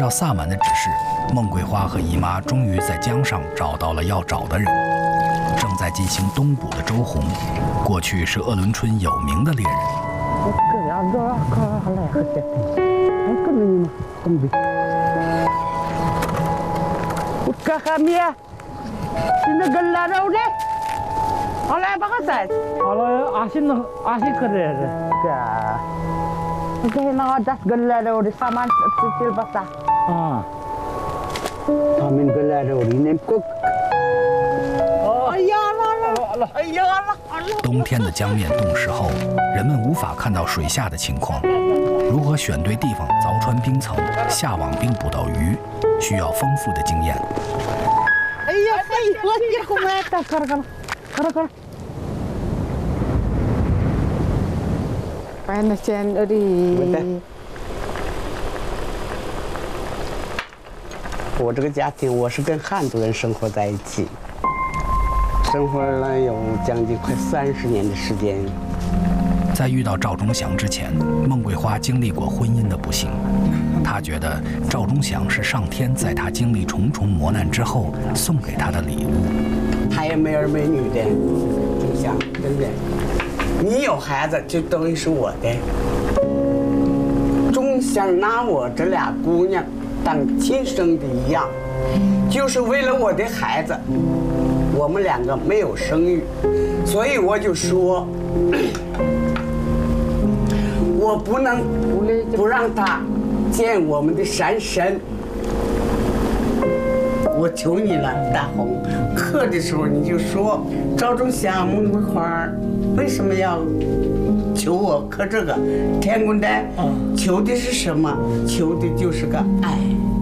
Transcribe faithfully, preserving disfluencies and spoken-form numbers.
照萨满的指示，孟桂花和姨妈终于在江上找到了要找的人。正在进行东捕的周红，过去是鄂伦春有名的猎人。冬天的江面冻湿后，人们无法看到水下的情况，如何选对地方凿穿冰层、下网并捕到鱼，需要丰富的经验。哎呀， 我这个家庭，我是跟汉族人生活在一起，生活了有将近快三十年的时间。 在遇到赵忠祥之前，孟桂花经历过婚姻的不幸。她觉得赵忠祥是上天在她经历重重磨难之后送给她的礼物。 他也没儿没女的，忠祥，对不对？你有孩子就等于是我的。忠祥拿我这俩姑娘当亲生的一样，就是为了我的孩子。我们两个没有生育，所以我就说，我不能不让他见我们的山神。我求你了，大红，刻的时候你就说赵忠祥、孟桂花为什么要求我刻这个天宫的？求的是什么？求的就是个爱。